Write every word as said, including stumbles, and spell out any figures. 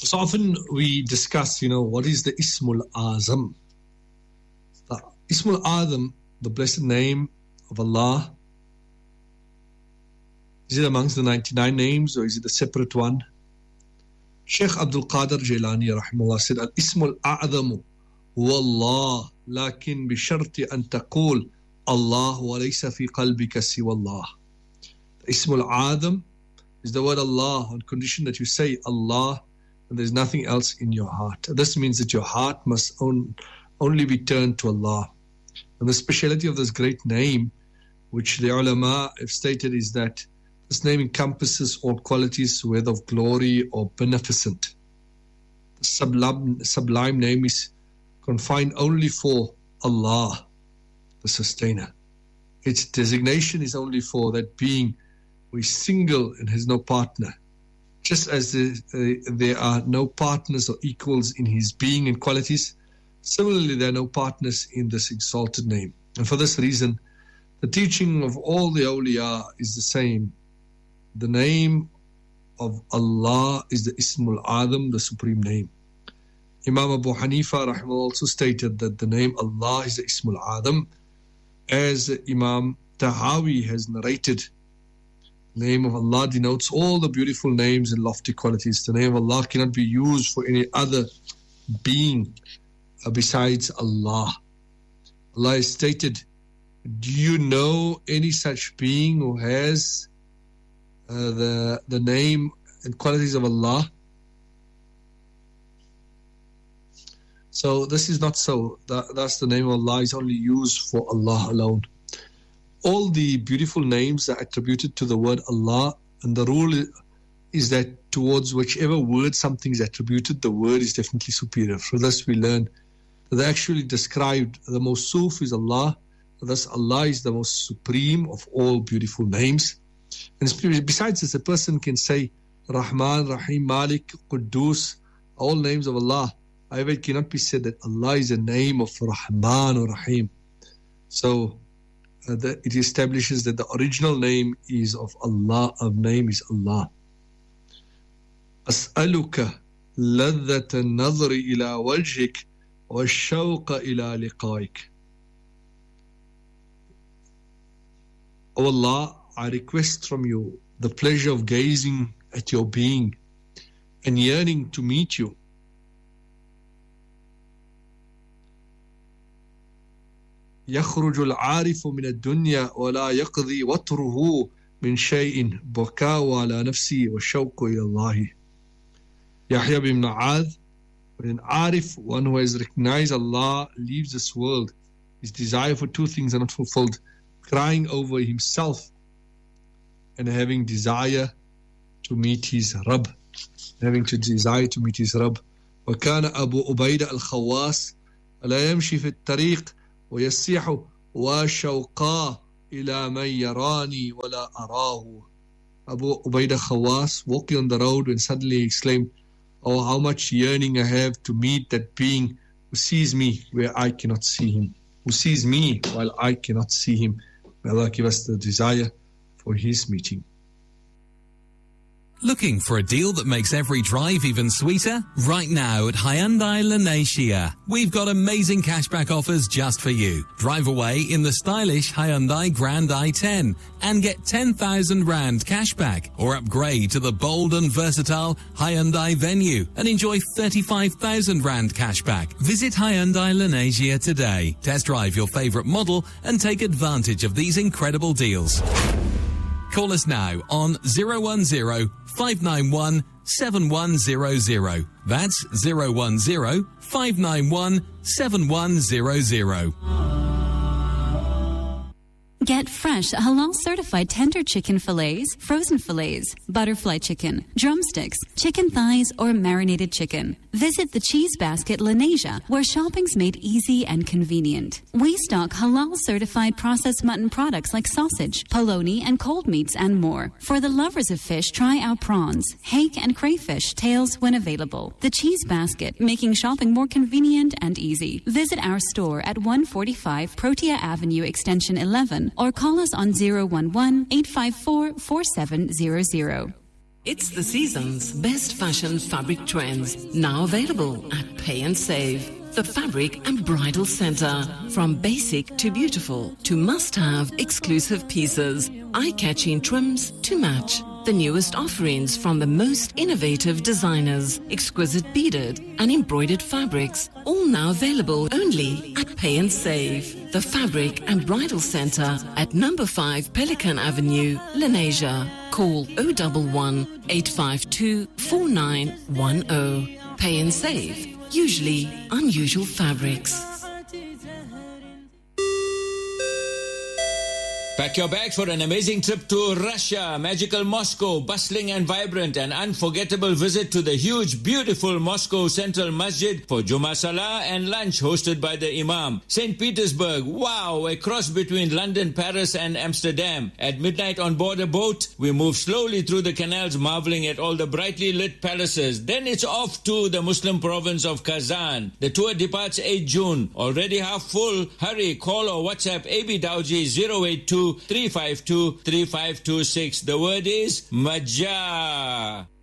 So often we discuss, you know, what is the Ismul Azam? The Ismul Azam, the blessed name of Allah, is it amongst the ninety-nine names or is it a separate one? Sheikh Abdul Qadir Jailani rahimahullah said, Al-Ismul A'zamu huwa Allah, lakin bisharti an taqul Allah wa laysa fi qalbika siwa Allah. The Ismul Azam is the word Allah on condition that you say Allah and there's nothing else in your heart. This means that your heart must on, only be turned to Allah. And the speciality of this great name, which the ulama have stated, is that this name encompasses all qualities, whether of glory or beneficent. The sublime, sublime name is confined only for Allah, the sustainer. Its designation is only for that being who is single and has no partner. Just as the, uh, there are no partners or equals in his being and qualities, similarly there are no partners in this exalted name. And for this reason, the teaching of all the awliya is the same. The name of Allah is the Ismul Azam, the supreme name. Imam Abu Hanifa rahimahullah also stated that the name Allah is the Ismul Azam, as Imam Tahawi has narrated. The name of Allah denotes all the beautiful names and lofty qualities. The name of Allah cannot be used for any other being besides Allah. Allah has stated, do you know any such being who has uh, the, the name and qualities of Allah? So this is not so. That, that's the name of Allah is only used for Allah alone. All the beautiful names are attributed to the word Allah, and the rule is that towards whichever word something is attributed, the word is definitely superior. For this we learn that they actually described the Mawsuf is Allah, thus Allah is the most supreme of all beautiful names. And besides this, a person can say Rahman, Rahim, Malik, Quddus, all names of Allah. However, it cannot be said that Allah is a name of Rahman or Rahim. So uh, the, it establishes that the original name is of Allah, of name is Allah. As'aluka ladhata an-nadhri ila wajhik wa ash-shawqa ila liqa'ik. O Allah, I request from you the pleasure of gazing at your being and yearning to meet you. يخرج العارف من الدنيا ولا يقضي وطره من شيء بكاء على نفسي والشوق إلى الله. Yahya ibn Mu'adh, when an arif, one who has recognized Allah, leaves this world, his desire for two things are not fulfilled, crying over himself and having desire to meet his Rabb, having to desire to meet his Rabb. وكان أبو عبيدة الخواس لا يمشي في الطريق ويصيح وشوقا إلى من يراني ولا أراه. Abu Ubaidah Khawas, walking on the road, and suddenly he exclaimed, oh, how much yearning I have to meet that being who sees me where I cannot see him, who sees me while I cannot see him. May Allah give us the desire for his meeting. Looking for a deal that makes every drive even sweeter? Right now at Hyundai Lanesia, we've got amazing cashback offers just for you. Drive away in the stylish Hyundai Grand i ten and get ten thousand rand cashback, or upgrade to the bold and versatile Hyundai Venue and enjoy thirty-five thousand rand cashback. Visit Hyundai Lanesia today. Test drive your favorite model and take advantage of these incredible deals. Call us now on zero one zero, five nine one, seven one zero zero. That's zero one zero, five nine one, seven one zero zero. Get fresh halal-certified tender chicken fillets, frozen fillets, butterfly chicken, drumsticks, chicken thighs, or marinated chicken. Visit the Cheese Basket Lanesia, where shopping's made easy and convenient. We stock halal-certified processed mutton products like sausage, polony, and cold meats, and more. For the lovers of fish, try our prawns, hake, and crayfish tails when available. The Cheese Basket, making shopping more convenient and easy. Visit our store at one forty-five Protea Avenue, Extension eleven, or call us on zero one one, eight five four, four seven zero zero. It's the season's best fashion fabric trends, now available at Pay and Save. The Fabric and Bridal Centre. From basic to beautiful to must-have exclusive pieces, eye-catching trims to match. The newest offerings from the most innovative designers, exquisite beaded and embroidered fabrics, all now available only at Pay and Save. The Fabric and Bridal Centre at number five Pelican Avenue, Lenasia. Call oh one one, eight five two, four nine one oh. Pay and Save. Usually unusual fabrics. Pack your bags for an amazing trip to Russia, magical Moscow, bustling and vibrant, an unforgettable visit to the huge, beautiful Moscow Central Masjid for Jummah Salah and lunch hosted by the Imam. Saint Petersburg, wow, a cross between London, Paris and Amsterdam. At midnight on board a boat, we move slowly through the canals, marveling at all the brightly lit palaces. Then it's off to the Muslim province of Kazan. The tour departs eighth June. Already half full. Hurry, call or WhatsApp A B Dowji zero eight two, three five two, three five two six. The word is Maja.